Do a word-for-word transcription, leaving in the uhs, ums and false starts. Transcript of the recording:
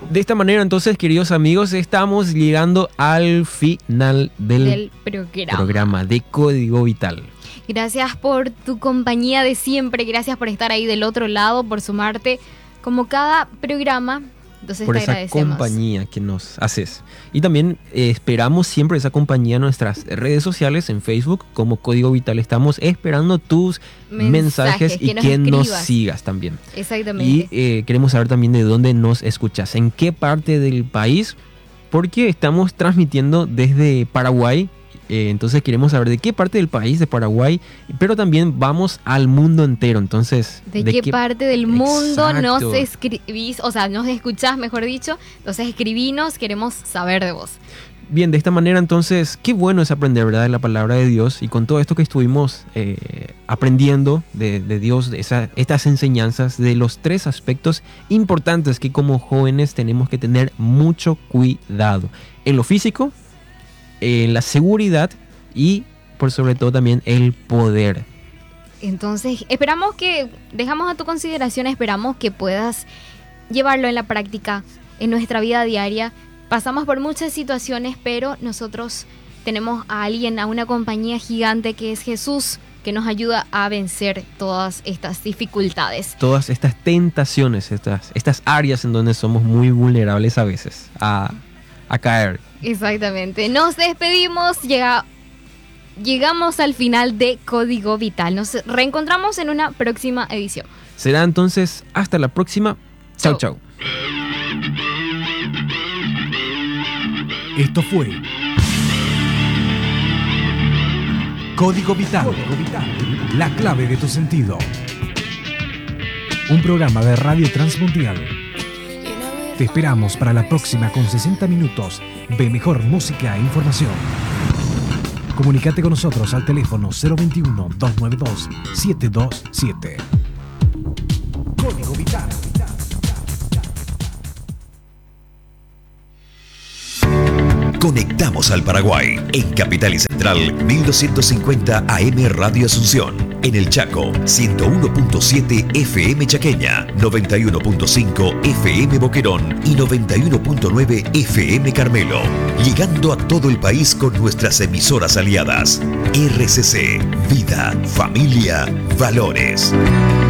De esta manera, entonces, queridos amigos, estamos llegando al final del, del programa. programa de Código Vital. Gracias por tu compañía de siempre, gracias por estar ahí del otro lado, por sumarte como cada programa. Entonces por te esa agradecemos. compañía que nos haces. Y también eh, esperamos siempre esa compañía en nuestras redes sociales, en Facebook, como Código Vital. Estamos esperando tus mensajes, mensajes y que, nos, que nos sigas también. Exactamente. Y eh, queremos saber también de dónde nos escuchas, en qué parte del país, porque estamos transmitiendo desde Paraguay. Eh, entonces queremos saber de qué parte del país de Paraguay, pero también vamos al mundo entero. Entonces, ¿de, ¿de qué, qué parte del mundo Exacto. nos escribís? O sea, nos escuchás, mejor dicho. Entonces escribinos, queremos saber de vos. Bien, de esta manera entonces, qué bueno es aprender, ¿verdad?, de la palabra de Dios. Y con todo esto que estuvimos eh, aprendiendo de, de Dios, de esa, estas enseñanzas, de los tres aspectos importantes que como jóvenes tenemos que tener mucho cuidado. En lo físico, en la seguridad y por sobre todo también el poder. Entonces esperamos que, dejamos a tu consideración, esperamos que puedas llevarlo en la práctica en nuestra vida diaria. Pasamos por muchas situaciones, pero nosotros tenemos a alguien, a una compañía gigante que es Jesús, que nos ayuda a vencer todas estas dificultades. Todas estas tentaciones, estas, estas áreas en donde somos muy vulnerables a veces a, a caer. Exactamente. Nos despedimos, llega, llegamos al final de Código Vital. Nos reencontramos en una próxima edición. Será entonces hasta la próxima. Chau, chau. Esto fue Código Vital, Código Vital, la clave de tu sentido. Un programa de Radio Transmundial. Te esperamos para la próxima con sesenta minutos de mejor música e información. Comunícate con nosotros al teléfono cero veintiuno, dos noventa y dos, setecientos veintisiete. Código Vital. Conectamos al Paraguay en Capital y Central mil doscientos cincuenta A M Radio Asunción, en el Chaco ciento uno punto siete F M Chaqueña, noventa y uno punto cinco F M Boquerón y noventa y uno punto nueve F M Carmelo, llegando a todo el país con nuestras emisoras aliadas. R C C, Vida, Familia, Valores.